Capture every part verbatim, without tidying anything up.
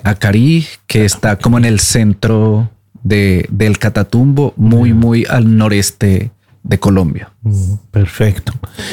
Acarí, que está como en el centro de, del Catatumbo, muy, muy al noreste de Colombia. Mm, perfecto.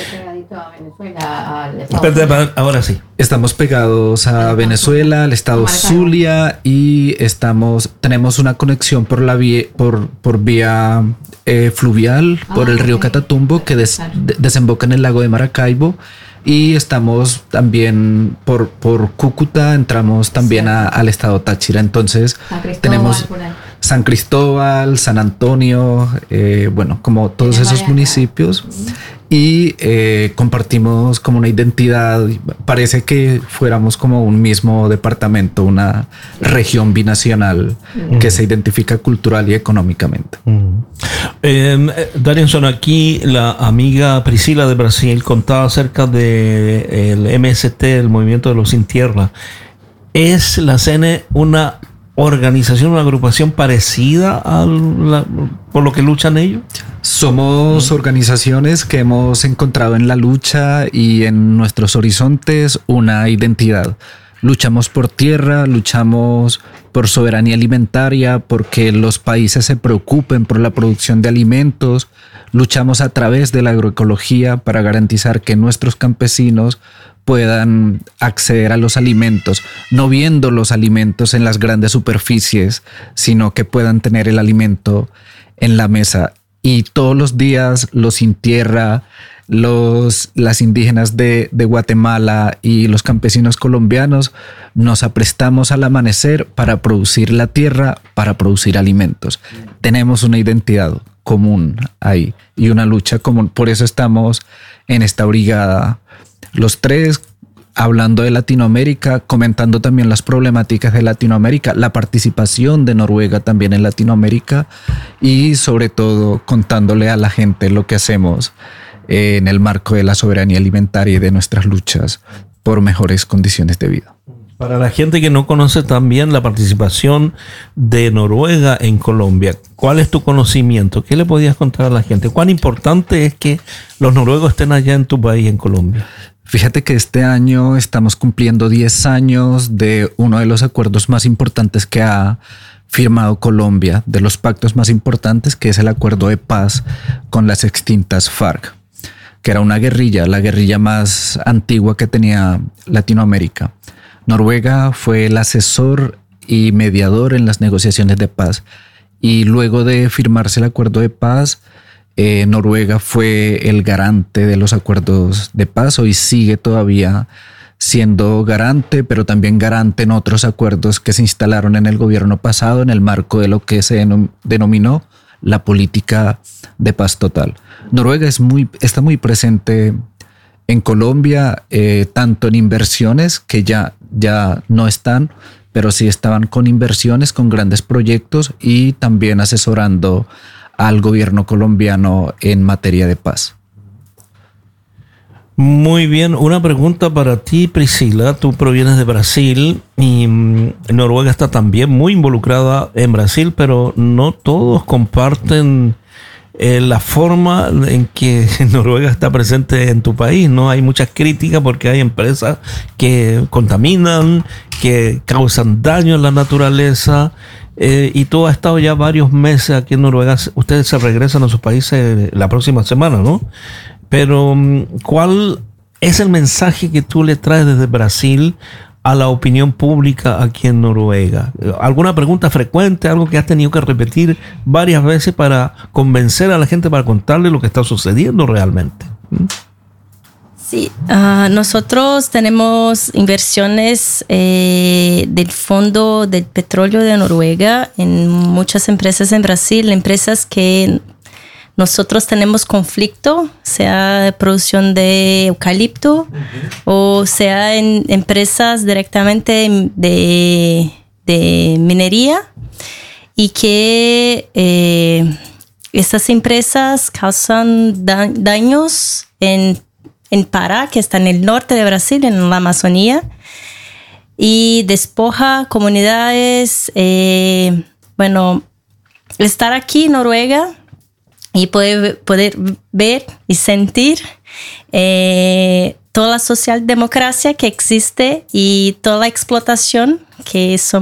Ahora sí. Estamos pegados a Venezuela, al estado Zulia, y estamos, tenemos una conexión por la vía, por, por vía eh, fluvial, ah, por el río Catatumbo, que des, de, desemboca en el lago de Maracaibo. Y estamos también por, por Cúcuta, entramos también a, al estado Táchira. Entonces tenemos San Cristóbal, San Antonio, eh, bueno, como todos esos municipios. Y eh, compartimos como una identidad. Parece que fuéramos como un mismo departamento, una región binacional mm. que se identifica cultural y económicamente. Mm. Eh, Darienson, aquí la amiga Priscila de Brasil contaba acerca del M S T, el Movimiento de los Sin Tierra. ¿Es la C N E una organización, una agrupación parecida a la, por lo que luchan ellos? Somos organizaciones que hemos encontrado en la lucha y en nuestros horizontes una identidad. Luchamos por tierra, luchamos por soberanía alimentaria, porque los países se preocupen por la producción de alimentos. Luchamos a través de la agroecología para garantizar que nuestros campesinos puedan acceder a los alimentos, no viendo los alimentos en las grandes superficies, sino que puedan tener el alimento en la mesa. Y todos los días los sin tierra, los, las indígenas de, de Guatemala y los campesinos colombianos nos aprestamos al amanecer para producir la tierra, para producir alimentos. Tenemos una identidad común ahí y una lucha común. Por eso estamos en esta brigada, los tres, hablando de Latinoamérica, comentando también las problemáticas de Latinoamérica, la participación de Noruega también en Latinoamérica y sobre todo contándole a la gente lo que hacemos eh, en el marco de la soberanía alimentaria y de nuestras luchas por mejores condiciones de vida. Para la gente que no conoce también la participación de Noruega en Colombia, ¿cuál es tu conocimiento? ¿Qué le podías contar a la gente? ¿Cuán importante es que los noruegos estén allá en tu país, en Colombia? Fíjate que este año estamos cumpliendo diez años de uno de los acuerdos más importantes que ha firmado Colombia, de los pactos más importantes, que es el acuerdo de paz con las extintas FARC, que era una guerrilla, la guerrilla más antigua que tenía Latinoamérica. Noruega fue el asesor y mediador en las negociaciones de paz, y luego de firmarse el acuerdo de paz, Eh, Noruega fue el garante de los acuerdos de paz. Hoy sigue todavía siendo garante, pero también garante en otros acuerdos que se instalaron en el gobierno pasado en el marco de lo que se denom- denominó la política de paz total. Noruega es muy, está muy presente en Colombia, eh, tanto en inversiones que ya, ya no están, pero sí estaban con inversiones, con grandes proyectos y también asesorando al gobierno colombiano en materia de paz. Muy bien, una pregunta para ti, Priscila. Tú provienes de Brasil y mmm, Noruega está también muy involucrada en Brasil, pero no todos comparten eh, la forma en que Noruega está presente en tu país, ¿no? Hay muchas críticas porque hay empresas que contaminan, que causan daño a la naturaleza. Eh, y tú has estado ya varios meses aquí en Noruega. Ustedes se regresan a sus países la próxima semana, ¿no? Pero ¿cuál es el mensaje que tú le traes desde Brasil a la opinión pública aquí en Noruega? ¿Alguna pregunta frecuente, algo que has tenido que repetir varias veces para convencer a la gente, para contarle lo que está sucediendo realmente? ¿Mm? Sí, uh, nosotros tenemos inversiones eh, del Fondo del Petróleo de Noruega en muchas empresas en Brasil, empresas que nosotros tenemos conflicto, sea de producción de eucalipto uh-huh. o sea en empresas directamente de, de minería, y que eh, estas empresas causan da- daños en en Pará, que está en el norte de Brasil, en la Amazonía, y despoja comunidades. Eh, bueno, estar aquí en Noruega y poder, poder ver y sentir eh, toda la socialdemocracia que existe y toda la explotación que son